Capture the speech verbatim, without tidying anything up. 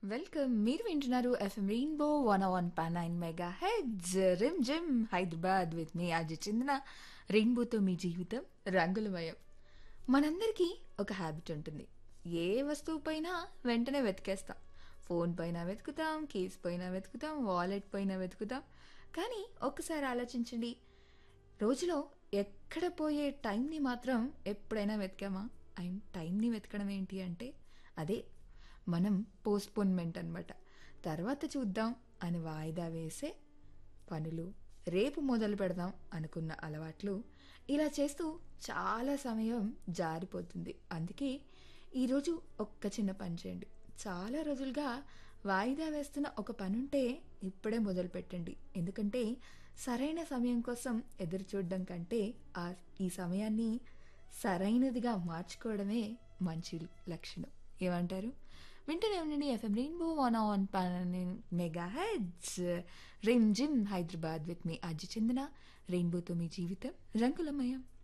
Welcome. మీరు వింటున్నారు FM rainbow one one point nine mega heads rim gym Hyderabad with me Ajay చందన. రెయిన్బోతో మీ జీవితం రంగులమయం. మనందరికీ ఒక హ్యాబిట్ ఉంటుంది. ఏ వస్తువు పైన వెంటనే వెతికేస్తాం. ఫోన్ పైన వెతుకుతాం, కేస్ పైన వెతుకుతాం, వాలెట్ పైన వెతుకుతాం. కానీ ఒక్కసారి ఆలోచించండి, రోజులో ఎక్కడ పోయే టైంని మాత్రం ఎప్పుడైనా వెతికామా? అండ్ టైంని వెతకడం ఏంటి అంటే అదే మనం పోస్ట్పోన్మెంట్ అనమాట. తర్వాత చూద్దాం అని వాయిదా వేసే పనులు, రేపు మొదలు పెడదాం అనుకున్న అలవాట్లు, ఇలా చేస్తూ చాలా సమయం జారిపోతుంది. అందుకే ఈరోజు ఒక్క చిన్న పని చేయండి. చాలా రోజులుగా వాయిదా వేస్తున్న ఒక పని ఉంటే ఇప్పుడే మొదలు పెట్టండి. ఎందుకంటే సరైన సమయం కోసం ఎదురు చూడడం కంటే ఆ ఈ సమయాన్ని సరైనదిగా మార్చుకోవడమే మంచి లక్షణం. ఏమంటారు? వింటూనే ఉండండి FM rainbow one on mega heads rim gym Hyderabad with me Ajay చందన. రెయిన్బోతో మీ జీవితం రంగులమయం.